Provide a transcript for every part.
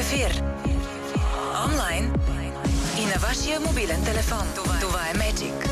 ефир. Онлайн и на вашия мобилен телефон. Това е Magic.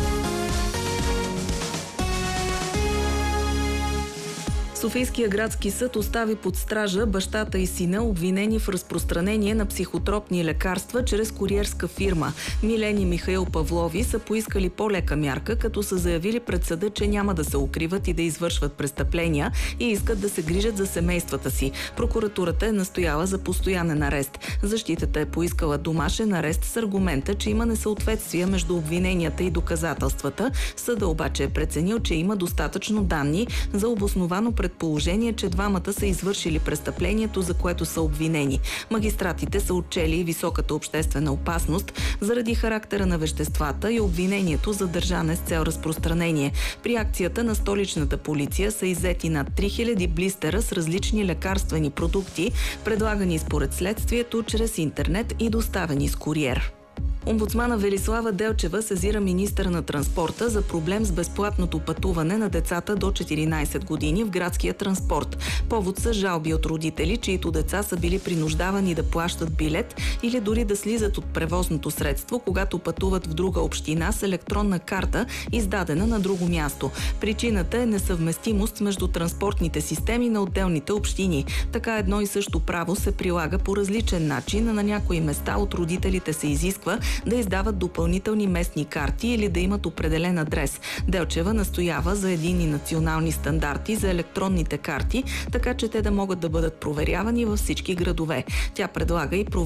Софийския градски съд остави под стража бащата и сина, обвинени в разпространение на психотропни лекарства чрез куриерска фирма. Милен и Михаил Павлови са поискали по-лека мярка, като са заявили пред съда, че няма да се укриват и да извършват престъпления и искат да се грижат за семействата си. Прокуратурата е настояла за постоянен арест. Защитата е поискала домашен арест с аргумента, че има несъответствие между обвиненията и доказателствата. Съда обаче е преценил, че има достатъчно данни за обосновано предположение, че двамата са извършили престъплението, за което са обвинени. Магистратите са отчели високата обществена опасност заради характера на веществата и обвинението за държане с цел разпространение. При акцията на столичната полиция са иззети над 3000 блистера с различни лекарствени продукти, предлагани според следствието чрез интернет и доставени с куриер. Омбудсмана Велислава Делчева сезира министъра на транспорта за проблем с безплатното пътуване на децата до 14 години в градския транспорт. Повод са жалби от родители, чието деца са били принуждавани да плащат билет или дори да слизат от превозното средство, когато пътуват в друга община с електронна карта, издадена на друго място. Причината е несъвместимост между транспортните системи на отделните общини. Така едно и също право се прилага по различен начин, а на някои места от родителите се изисква да издават допълнителни местни карти или да имат определен адрес. Делчева настоява за единни национални стандарти за електронните карти, така че те да могат да бъдат проверявани във всички градове. Тя предлага и